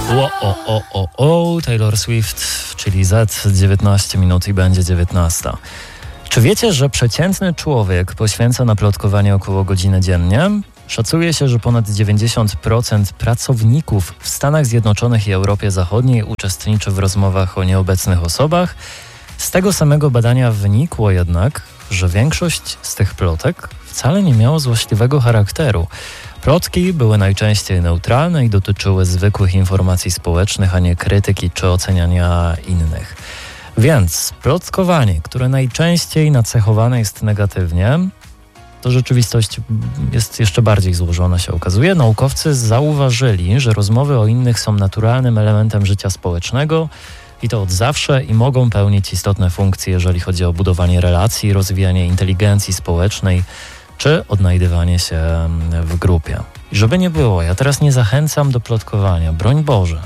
Taylor Swift, czyli Z, 19 minut i będzie 19. Czy wiecie, że przeciętny człowiek poświęca na plotkowanie około godziny dziennie? Szacuje się, że ponad 90% pracowników w Stanach Zjednoczonych i Europie Zachodniej uczestniczy w rozmowach o nieobecnych osobach. Z tego samego badania wynikło jednak, że większość z tych plotek wcale nie miało złośliwego charakteru. Plotki były najczęściej neutralne i dotyczyły zwykłych informacji społecznych, a nie krytyki czy oceniania innych. Więc plotkowanie, które najczęściej nacechowane jest negatywnie, to rzeczywistość jest jeszcze bardziej złożona, się okazuje. Naukowcy zauważyli, że rozmowy o innych są naturalnym elementem życia społecznego i to od zawsze i mogą pełnić istotne funkcje, jeżeli chodzi o budowanie relacji, rozwijanie inteligencji społecznej czy odnajdywanie się w grupie. I żeby nie było, ja teraz nie zachęcam do plotkowania, broń Boże.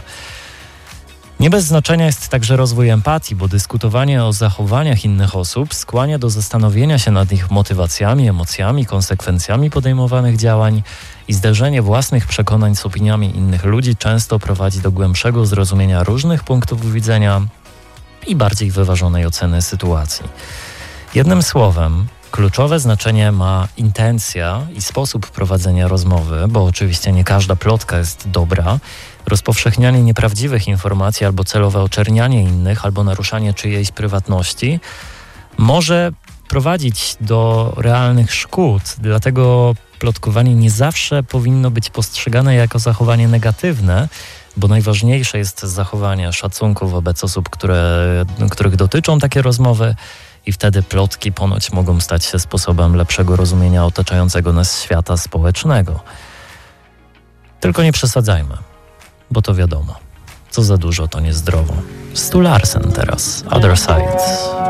Nie bez znaczenia jest także rozwój empatii, bo dyskutowanie o zachowaniach innych osób skłania do zastanowienia się nad ich motywacjami, emocjami, konsekwencjami podejmowanych działań i zderzenie własnych przekonań z opiniami innych ludzi często prowadzi do głębszego zrozumienia różnych punktów widzenia i bardziej wyważonej oceny sytuacji. Jednym słowem, kluczowe znaczenie ma intencja i sposób prowadzenia rozmowy, bo oczywiście nie każda plotka jest dobra. Rozpowszechnianie nieprawdziwych informacji albo celowe oczernianie innych, albo naruszanie czyjejś prywatności może prowadzić do realnych szkód. Dlatego plotkowanie nie zawsze powinno być postrzegane jako zachowanie negatywne, bo najważniejsze jest zachowanie szacunku wobec osób, których dotyczą takie rozmowy i wtedy plotki ponoć mogą stać się sposobem lepszego rozumienia otaczającego nas świata społecznego. Tylko nie przesadzajmy, bo to wiadomo, co za dużo to niezdrowo. Stu Larsen teraz, Other Side.